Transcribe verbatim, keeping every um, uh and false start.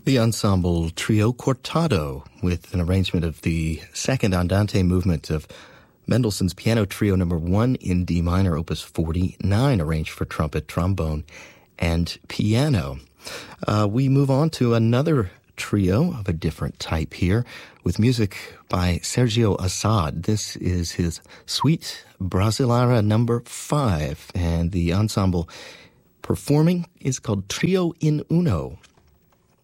The ensemble Trio Cortado, with an arrangement of the second andante movement of Mendelssohn's Piano Trio number one in D minor, opus forty-nine, arranged for trumpet, trombone, and piano. Uh, we move on to another trio of a different type here, with music by Sergio Assad. This is his Suite Brasileira number five, and the ensemble performing is called Trio in Uno.